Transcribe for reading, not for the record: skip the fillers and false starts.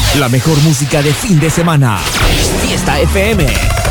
La mejor música de fin de semana. Fiesta FM.